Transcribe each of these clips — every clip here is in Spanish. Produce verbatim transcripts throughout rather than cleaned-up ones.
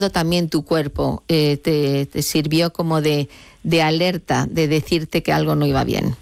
también tu cuerpo eh, te, te sirvió como de, de alerta, de decirte que algo no iba bien?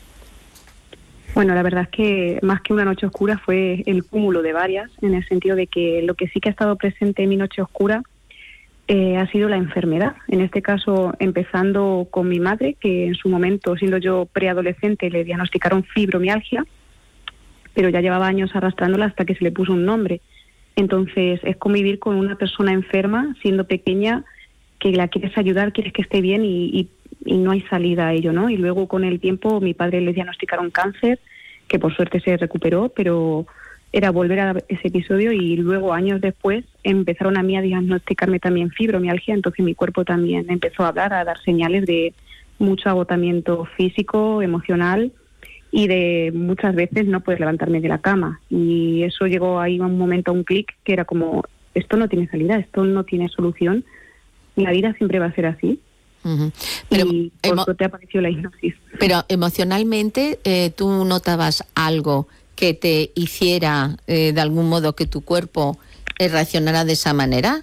Bueno, la verdad es que más que una noche oscura fue el cúmulo de varias, en el sentido de que lo que sí que ha estado presente en mi noche oscura eh, ha sido la enfermedad. En este caso, empezando con mi madre, que en su momento, siendo yo preadolescente, le diagnosticaron fibromialgia, pero ya llevaba años arrastrándola hasta que se le puso un nombre. Entonces, es convivir con una persona enferma, siendo pequeña, que la quieres ayudar, quieres que esté bien y, y, y no hay salida a ello, ¿no? Y luego, con el tiempo, mi padre le diagnosticaron cáncer, que por suerte se recuperó, pero era volver a ese episodio, y luego, años después, empezaron a mí a diagnosticarme también fibromialgia. Entonces mi cuerpo también empezó a hablar, a dar señales de mucho agotamiento físico, emocional, y de muchas veces no poder levantarme de la cama. Y eso llegó ahí a un momento, a un clic, que era como, esto no tiene salida, esto no tiene solución, la vida siempre va a ser así. Uh-huh. Pero, y por emo- suerte apareció la hipnosis. Pero emocionalmente, eh, ¿tú notabas algo que te hiciera eh, de algún modo que tu cuerpo eh, reaccionara de esa manera?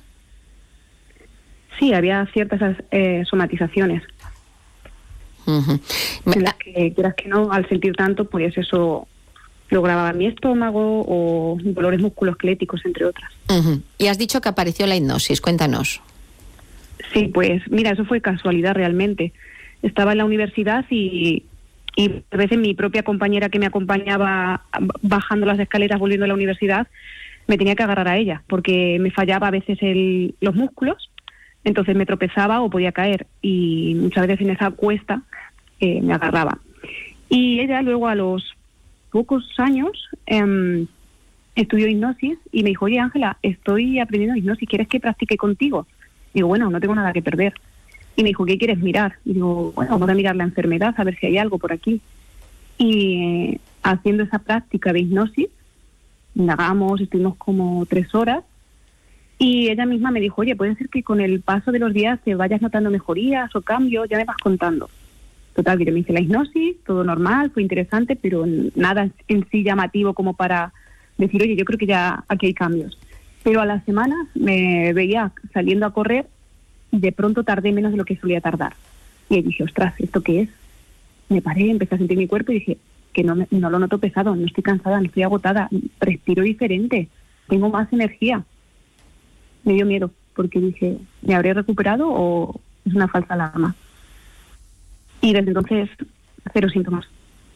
Sí, había ciertas eh, somatizaciones. Uh-huh. En las que, quieras que no, al sentir tanto, pues eso lo grababa en mi estómago, o dolores musculoesqueléticos, entre otras. Uh-huh. Y has dicho que apareció la hipnosis, cuéntanos. Sí, pues mira, eso fue casualidad realmente. Estaba en la universidad y, y a veces mi propia compañera que me acompañaba bajando las escaleras volviendo a la universidad, me tenía que agarrar a ella, porque me fallaba a veces el, los músculos, entonces me tropezaba o podía caer, y muchas veces en esa cuesta eh, me agarraba. Y ella luego, a los pocos años, eh, estudió hipnosis y me dijo, oye Ángela, estoy aprendiendo hipnosis, ¿quieres que practique contigo? Digo, bueno, no tengo nada que perder. Y me dijo, ¿qué quieres mirar? Y digo, bueno, vamos a mirar la enfermedad, a ver si hay algo por aquí. Y eh, haciendo esa práctica de hipnosis, indagamos, estuvimos como tres horas, y ella misma me dijo, oye, puede ser que con el paso de los días te vayas notando mejorías o cambios, ya me vas contando. Total, que yo me hice la hipnosis, todo normal, fue interesante, pero nada en sí llamativo como para decir, oye, yo creo que ya aquí hay cambios. Pero a las semanas me veía saliendo a correr y de pronto tardé menos de lo que solía tardar. Y dije, ostras, ¿esto qué es? Me paré, empecé a sentir mi cuerpo y dije, que no, me, no lo noto pesado, no estoy cansada, no estoy agotada, respiro diferente, tengo más energía. Me dio miedo, porque dije, ¿me habré recuperado o es una falsa alarma? Y desde entonces, cero síntomas.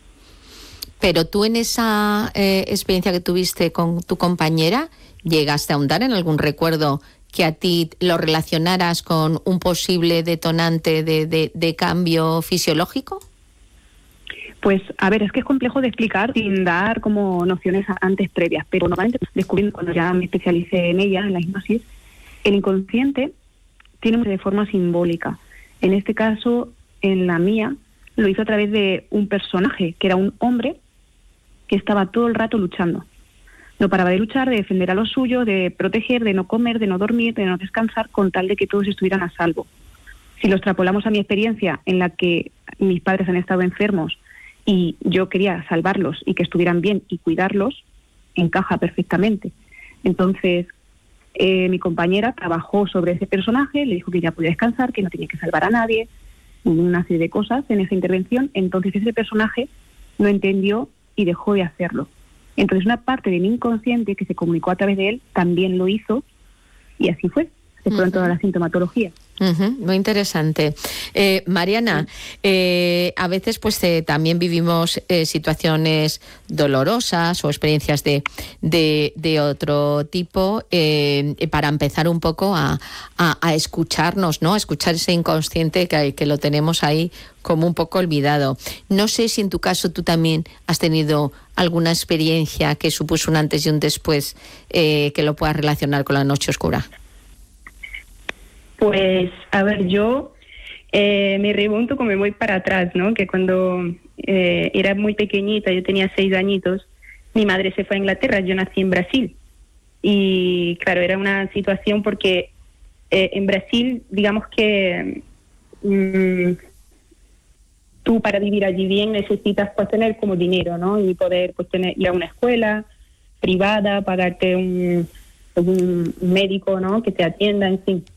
Pero tú, en esa eh, experiencia que tuviste con tu compañera, ¿llegaste a ahondar en algún recuerdo que a ti lo relacionaras con un posible detonante de, de, de cambio fisiológico? Pues, a ver, es que es complejo de explicar sin dar como nociones antes previas, pero normalmente descubriendo, cuando ya me especialicé en ella, en la hipnosis, el inconsciente tiene de forma simbólica. En este caso, en la mía, lo hizo a través de un personaje, que era un hombre que estaba todo el rato luchando. No paraba de luchar, de defender a los suyos, de proteger, de no comer, de no dormir, de no descansar, con tal de que todos estuvieran a salvo. Si lo extrapolamos a mi experiencia, en la que mis padres han estado enfermos y yo quería salvarlos y que estuvieran bien y cuidarlos, encaja perfectamente. Entonces, eh, mi compañera trabajó sobre ese personaje, le dijo que ya podía descansar, que no tenía que salvar a nadie, una serie de cosas en esa intervención. Entonces ese personaje lo entendió y dejó de hacerlo. Entonces una parte de mi inconsciente que se comunicó a través de él también lo hizo, y así fue. Se fueron uh-huh. toda la sintomatología. Uh-huh, muy interesante. Eh, Mariana, sí. eh, a veces pues eh, también vivimos eh, situaciones dolorosas o experiencias de, de, de otro tipo, eh, para empezar un poco a, a, a escucharnos, ¿no? A escuchar ese inconsciente que, que lo tenemos ahí como un poco olvidado. No sé si en tu caso tú también has tenido alguna experiencia que supuso un antes y un después, eh, que lo puedas relacionar con la noche oscura. Pues, a ver, yo eh, me remonto como me voy para atrás, ¿no? Que cuando eh, era muy pequeñita, yo tenía seis añitos, mi madre se fue a Inglaterra, yo nací en Brasil. Y claro, era una situación porque eh, en Brasil, digamos que mmm, tú para vivir allí bien necesitas pues tener como dinero, ¿no? Y poder pues tener, ir a una escuela privada, pagarte un... un médico, ¿no? Que te atienda, en fin.